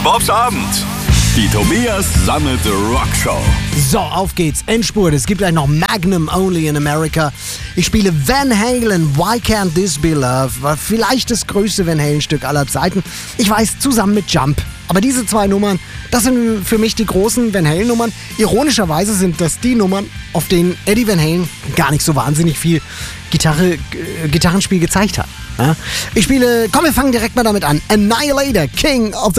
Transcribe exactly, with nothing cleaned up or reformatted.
Bobs Abend. Die Tobias Sammelte Rockshow. So, auf geht's. Endspurt. Es gibt gleich noch Magnum Only in America. Ich spiele Van Halen, Why Can't This Be Love? War vielleicht das größte Van Halen-Stück aller Zeiten. Ich weiß, zusammen mit Jump. Aber diese zwei Nummern, das sind für mich die großen Van Halen-Nummern. Ironischerweise sind das die Nummern, auf denen Eddie Van Halen gar nicht so wahnsinnig viel Gitarre, äh, Gitarrenspiel gezeigt hat. Ja? Ich spiele, komm, wir fangen direkt mal damit an. Annihilator, King of the